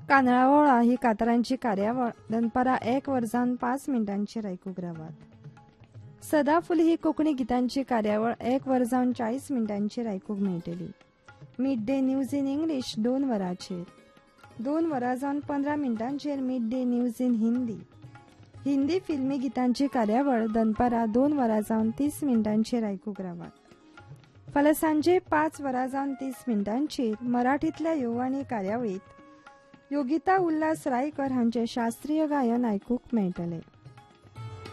कांदळावळा ही कातरांची कार्यावळ दनपारां 1:05 आयकूंक रावात। सदाफुली ही कोंकणी गितांची कार्यावळ 1:40 आयकूंक मेळटली। Mid day news in English 2 वरांचेर, 2:15 mid day news in Hindi. Hindi फिल्मी गितांची कार्यावळ दनपारां 2:30 आयकूंक रावात। फाल्यां सांजे 5:30 मराठींतल्या येववाणी कार्यावळीत योगिता उल्हास रायकर हांचे शास्त्रीय गायन आयकूंक मेळटलें।